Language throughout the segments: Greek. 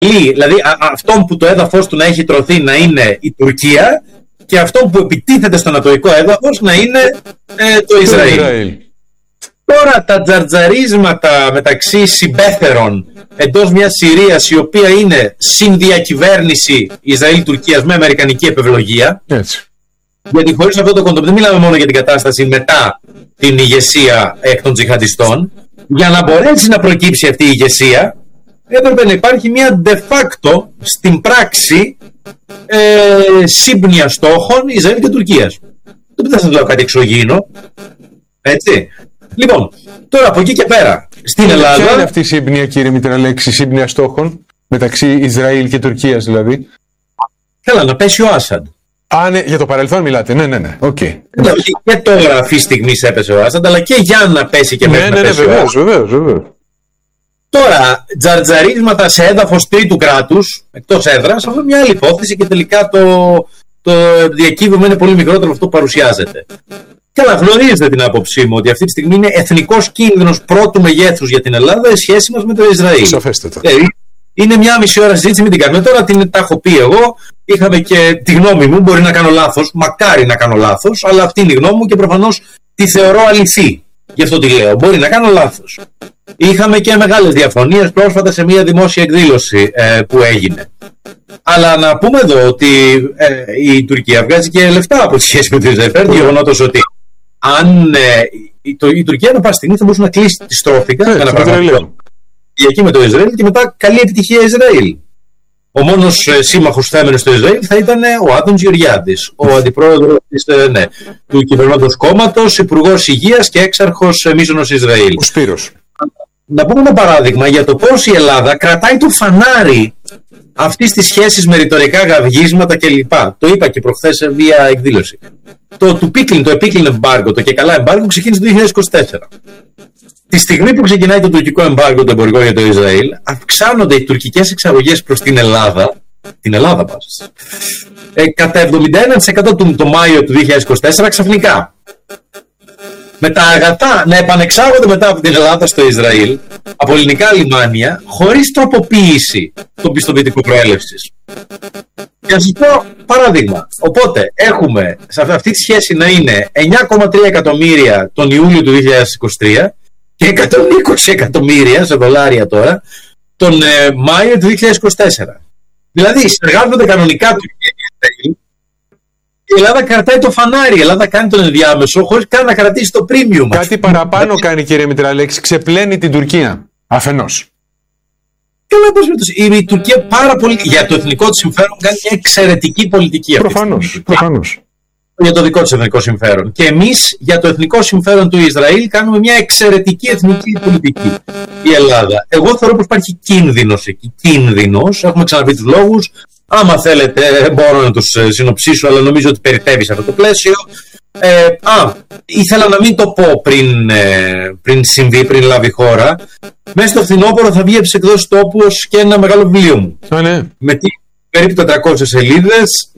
δηλαδή αυτόν που το έδαφος του να έχει τρωθεί να είναι η Τουρκία και αυτόν που επιτίθεται στο ανατολικό έδαφος να είναι το Ισραήλ. Τώρα τα τζαρτζαρίσματα μεταξύ συμπέθερων εντός μιας Συρίας η οποία είναι συνδιακυβέρνηση Ισραήλ-Τουρκίας με αμερικανική επευλογία. Έτσι. Γιατί χωρίς αυτό το κοντό δεν μιλάμε μόνο για την κατάσταση μετά την ηγεσία εκ των τζιχαντιστών. Για να μπορέσει να προκύψει αυτή η ηγεσία έπρεπε να υπάρχει μια de facto στην πράξη σύμπνοια στόχων Ισραήλ και Τουρκίας. Δεν θα σας λέω κάτι εξωγήινο. Έτσι. Λοιπόν, τώρα από εκεί και πέρα στην Ελλάδα. Ποια είναι αυτή η σύμπνοια, κύριε Μητραλέξη, σύμπνοια στόχων μεταξύ Ισραήλ και Τουρκίας δηλαδή? Καλά, να πέσει ο Άσαντ. Ναι, για το παρελθόν μιλάτε. Ναι. Okay. Και τώρα αυτή τη στιγμή έπεσε ο Άσαντ, αλλά και για να πέσει και μέχρι να πέσει ο Άσαντ. Βεβαίως. Τώρα, τζαρτζαρίσματα σε έδαφος τρίτου κράτους, εκτός έδρας, αυτό είναι μια άλλη υπόθεση και τελικά το διακύβευμα είναι πολύ μικρότερο από αυτό που παρουσιάζεται. Καλά, γνωρίζετε την άποψή μου ότι αυτή τη στιγμή είναι εθνικός κίνδυνος πρώτου μεγέθους για την Ελλάδα η σχέση μας με το Ισραήλ. Σαφέστατα. Είναι μια μισή ώρα συζήτηση, μην την κάνουμε τώρα, τα έχω πει εγώ. Είχαμε και τη γνώμη μου, μπορεί να κάνω λάθος, μακάρι να κάνω λάθος, αλλά αυτή είναι η γνώμη μου και προφανώς τη θεωρώ αληθή. Γι' αυτό τη λέω. Μπορεί να κάνω λάθος. Είχαμε και μεγάλες διαφωνίες πρόσφατα σε μια δημόσια εκδήλωση που έγινε. Αλλά να πούμε εδώ ότι η Τουρκία βγάζει και λεφτά από τη σχέση με το Ισραήλ. Φέρνει γεγονότος ότι αν η Τουρκία ανά πάση στιγμή θα μπορούσε να κλείσει τη στρόφικα για να πραγματοποιήσει εκεί με το Ισραήλ και μετά καλή επιτυχία Ισραήλ. Ο μόνος σύμμαχος θέμενος στο Ισραήλ θα ήταν ο Άδωνης Γεωργιάδης, ο αντιπρόεδρος του κυβερνώντος κόμματος, υπουργός υγείας και έξαρχος μίζωνος Ισραήλ. Ο Σπύρος. Να πούμε ένα παράδειγμα για το πώς η Ελλάδα κρατάει το φανάρι αυτής της σχέσης με ρητορικά γαυγίσματα κλπ. Το είπα και προχθές σε μια εκδήλωση. Το επίκλινο εμπάργκο, το και καλά εμπάργκο ξεκίνησε το 2024. Τη στιγμή που ξεκινάει το τουρκικό εμπάργκο, το εμπορικό για το Ισραήλ, αυξάνονται οι τουρκικές εξαγωγές προς την Ελλάδα, μας, κατά 71% το Μάιο του 2024 ξαφνικά. Με τα αγαθά να επανεξάγονται μετά από την Ελλάδα στο Ισραήλ, από ελληνικά λιμάνια, χωρίς τροποποίηση των πιστοποιητικού προέλευσης. Για να σας πω παράδειγμα. Οπότε έχουμε σε αυτή τη σχέση να είναι 9,3 εκατομμύρια τον Ιούλιο του 2023 και 120 εκατομμύρια σε δολάρια τώρα τον Μάιο του 2024. Δηλαδή συνεργάζονται κανονικά Τουρκία και Ισραήλ. Η Ελλάδα κρατάει το φανάρι, η Ελλάδα κάνει τον ενδιάμεσο χωρίς καν να κρατήσει το premium. Κάτι παραπάνω κάνει, κύριε Μητραλέξη, ξεπλένει την Τουρκία αφενός. Η Τουρκία πάρα πολύ για το εθνικό της συμφέρον κάνει μια εξαιρετική πολιτική. Προφανώς. Για το δικό της εθνικό συμφέρον. Και εμείς για το εθνικό συμφέρον του Ισραήλ κάνουμε μια εξαιρετική εθνική πολιτική. Η Ελλάδα. Εγώ θεωρώ πως υπάρχει κίνδυνος εκεί. Έχουμε ξαναπεί τους λόγους. Άμα θέλετε μπορώ να τους συνοψίσω, αλλά νομίζω ότι περιτεύει σε αυτό το πλαίσιο. Ήθελα να μην το πω πριν συμβεί, πριν λάβει χώρα. Μέσα στο φθινόπωρο θα βγει από τις εκδόσεις Τόπος και ένα μεγάλο βιβλίο μου. Ναι. Με περίπου 400 σελίδες.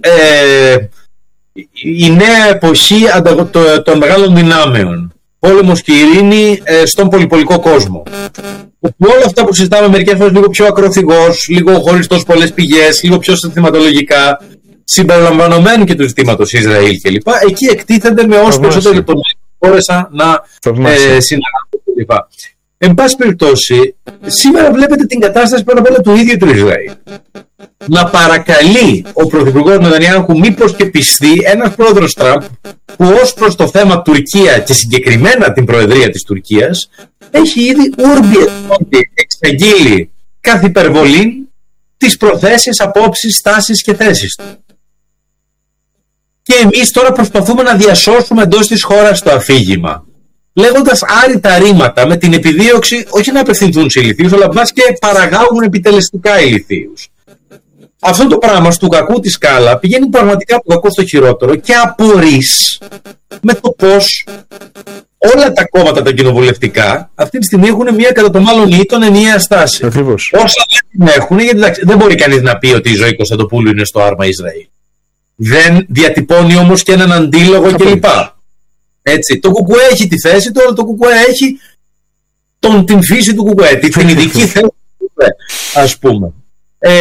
Η νέα εποχή των μεγάλων δυνάμεων. Πόλεμος και ειρήνη στον πολυπολικό κόσμο. Όπου όλα αυτά που συζητάμε μερικές φορές λίγο πιο ακροθυγώς, λίγο χωρίς τόσο πολλές πηγές, λίγο πιο συνθηματολογικά, συμπεριλαμβανομένου και του ζητήματος Ισραήλ κλπ. Εκεί εκτίθενται με όσο περισσότερο λεπτομέρειες μπόρεσα να συναντήσω κλπ. Εν πάση περιπτώσει, σήμερα βλέπετε την κατάσταση πάνω απ' όλα του ίδιου του Ισραήλ. Να παρακαλεί ο πρωθυπουργός Νετανιάχου μήπως και πιστεί ένας πρόεδρος Τραμπ που ως προς το θέμα Τουρκία και συγκεκριμένα την προεδρία της Τουρκίας έχει ήδη εξαγγείλει κάθε υπερβολή τις προθέσεις, απόψεις, στάσεις και θέσεις του. Και εμείς τώρα προσπαθούμε να διασώσουμε εντός της χώρας το αφήγημα, λέγοντας άρρητα ρήματα με την επιδίωξη όχι να απευθυνθούν σε ηλιθίους, αλλά μπας και παραγάγουν επιτελεστικά ηλιθίους. Αυτό το πράγμα στο κακού τη σκάλα πηγαίνει πραγματικά από το κακό στο χειρότερο και απορείς με το πως όλα τα κόμματα τα κοινοβουλευτικά αυτή τη στιγμή έχουν μια κατά το μάλλον ήτον ενιαία στάση. Ακριβώς. Όσα δεν την έχουν, γιατί δεν μπορεί κανείς να πει ότι η Ζωή Κωνσταντοπούλου είναι στο άρμα Ισραήλ. Δεν διατυπώνει όμως και έναν αντίλογο κλπ. Έτσι, το ΚΚΕ έχει τη θέση του, αλλά το ΚΚΕ έχει την φύση του ΚΚΕ, την ειδική θέση του ΚΚΕ, ας πούμε.